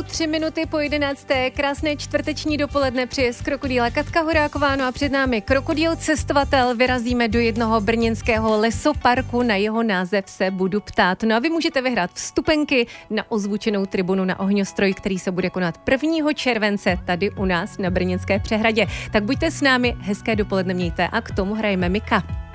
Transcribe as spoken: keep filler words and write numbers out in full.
tři minuty po jedenácté. Krásné čtvrteční dopoledne přeje z Krokodýla Katka Horáková, no a před námi Krokodýl cestovatel. Vyrazíme do jednoho brněnského lesoparku, na jeho název se budu ptát. No a vy můžete vyhrát vstupenky na ozvučenou tribunu na ohňostroj, který se bude konat prvního července tady u nás na Brněnské přehradě. Tak buďte s námi, hezké dopoledne mějte a k tomu hrajeme Mika.